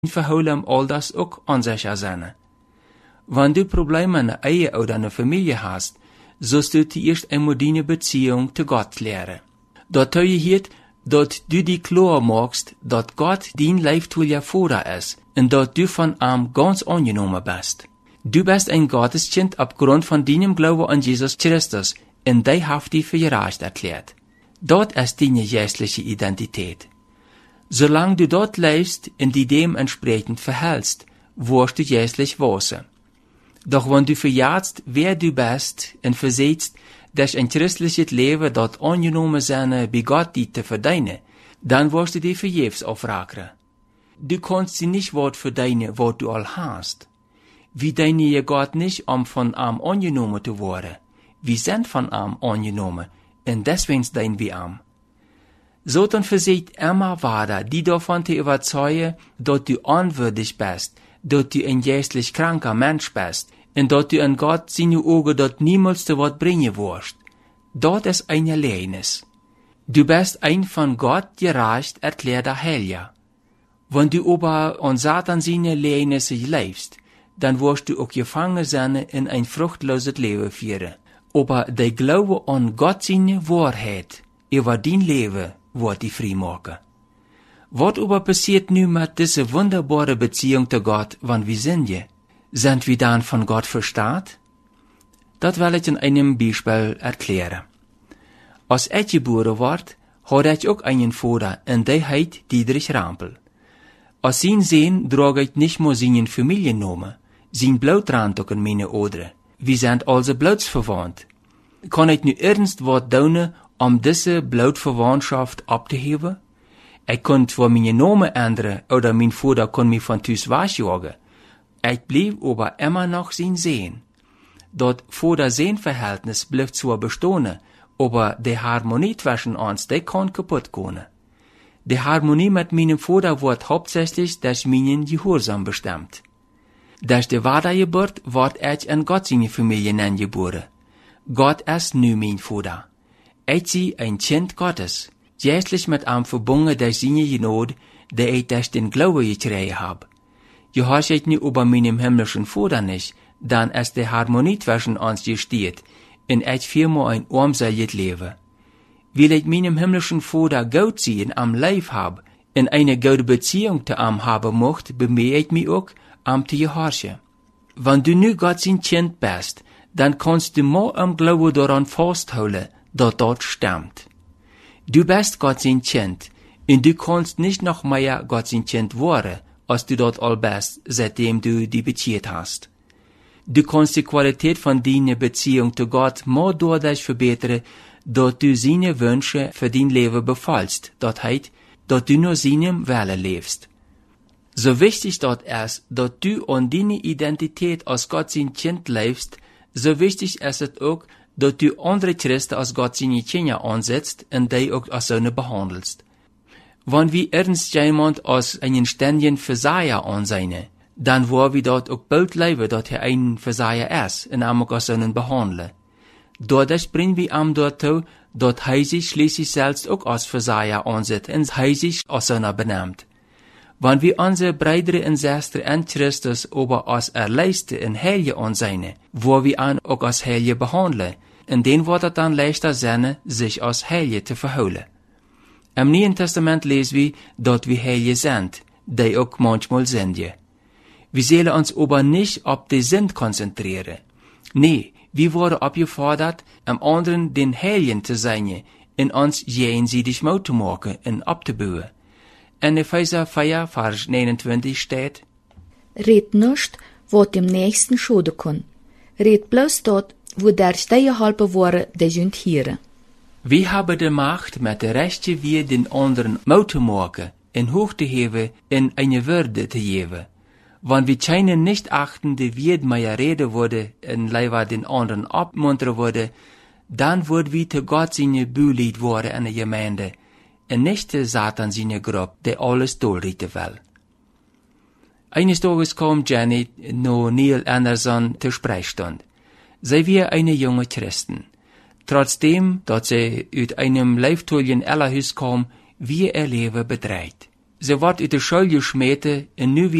verholen all das ook aan zich zijn. Wenn du Probleme in einer Ehe oder einer Familie hast, sollst du zuerst einmal deine Beziehung zu Gott lernen. Dort hier, dass du die klar machst, dass Gott dein leibtulicher Vater ist und dass du von ihm ganz angenommen bist. Du bist ein Gotteskind aufgrund von deinem Glauben an Jesus Christus und der hat dich für gerecht erklärt. Dort ist deine geistliche Identität. Solange du dort lebst und die dementsprechend verhältst, wirst du geistlich wachsen. Doch wenn du verjagst, wer du bist und versetzt, dass ein christliches Leben dort angenommen sein, bei Gott die zu verdienen, dann wirst du dich vergebens aufrackern. Du kannst sie nicht Wort verdienen, was du all hast. Wir dienen je Gott nicht, um von ihm angenommen zu werden. Wir sind von ihm angenommen, und deswegen dienen wir ihm. So dann verseht immer weiter, die davon zu überzeugen, dass du unwürdig bist, dass du ein geistlich kranker Mensch bist, und dass du an Gott seine Augen dort niemals zu Wort bringen wirst. Dort ist eine Lehrnis. Du bist ein von Gott gerecht erklärter Heiler. Wenn du aber an Satan seine Lehrnisse lebst, dann wirst du auch gefangen sein in ein fruchtloses Leben führen. Aber der Glaube an Gott seine Wahrheit über dein Leben wird dich frei machen. Was aber passiert nun mit dieser wunderbaren Beziehung zu Gott, wenn wir sind? Sind wir dann von Gott verstaat? Das will ich in einem Beispiel erklären. Als ich geboren ward, hatte ich auch einen Vater, und der heißt Dietrich Rampel. Als sein Sohn trug ich nicht nur seinen Familiennamen, sein Blut rannt auch in meine Odre. Wir sind also blutsverwandt. Kann ich nu ernst was tun, diese Blutverwandtschaft abzuheben? Ich kann zwar meine Namen ändern, oder mein Vater kann mich von Tüs wegjagen. Ich blieb aber immer noch sein Sehen. Das Vater-Sohn-Verhältnis bleibt zwar bestehen, aber die Harmonie zwischen uns, die kann kaputt gehen. Die Harmonie mit meinem Vater wird hauptsächlich durch meinen Gehorsam bestimmt. Durch die Wiedergeburt wird ich in Gott seine Familie geboren. Gott ist nu mein Vater. Ich bin ein Kind Gottes, geistlich mit ihm verbunden durch seine Gnade, die ich durch den Glauben gekriegt habe. Gehorche ich nicht über meinem himmlischen Vater nicht, dann ist die Harmonie zwischen uns gesteht, und ich viermal ein armseliges Leben. Weil ich meinem himmlischen Vater Gott sehen am Leib hab, in eine gute Beziehung zu ihm haben möchte, bemühe ich mich auch, ihm zu gehorchen. Wenn du nu Gott sein Kind bist, dann kannst du mal am Glauben daran festhalten, dass dort stimmt. Du bist Gott sein Kind, und du kannst nicht noch mehr Gott sein Kind werden, als du dort all bist, seitdem du die bezieht hast. Du kannst die Qualität von deiner Beziehung zu Gott mal dadurch verbessern, dass du seine Wünsche für dein Leben befallst, das heißt, dass du nur seinem Wille lebst. So wichtig dort ist, dass du an deine Identität als Gott sein Kind lebst, so wichtig ist es auch, dass du andere Christen als Gott seine Kinder ansetzt und die auch als seine behandelst. Wenn wir ernst jemand als einen ständigen Versager ansehen, dann wollen wir dort auch bald leben, dass er ein Versager ist und ihn auch als seinen behandeln. Dadurch bringen wir ihm dazu, dass er sich schließlich selbst auch als Versager ansieht und er sich als seiner benimmt. Wenn wir unsere Brüder und Schwestern in Christus aber als Erleiste und Heilige ansehen, wollen wir ihn auch als Heilige behandeln, und den wird es dann leichter sein, sich als Heilige zu verholen. Im Neuen Testament lesen wir, dass wir Heilige sind, die auch manchmal sind. Wir sollen uns aber nicht auf die Sünd konzentrieren. Nee, wir wurden abgefordert, am anderen den Heiligen zu sein, und uns jenseits Mut zu machen und abzubauen. In Epheser 4, Vers 29 steht: Red nicht, was dem Nächsten schaden kann. Red bloß dort, wo der dir geholfen wurde, die sind hier. Wir haben die Macht, mit der Rechte wir den anderen Mut zu machen, in hoch zu heben, in eine Würde zu geben. Wenn wir keine nicht achten, die wird mehr reden würde, und leider den anderen abmuntern würde, dann wird wir zu Gott seine Bühlied worden in der Gemeinde, und nicht zu Satan seine Gruppe, der alles durchrichten will. Eines Tages kam Jenny no Neil Anderson zur Sprechstunde. Sie war eine junge Christin. Trotzdem, dass sie aus einem leibtuligen Ellerhus kam, wie ihr Leben bedreht. sie wird uit de Schule geschmeten en nu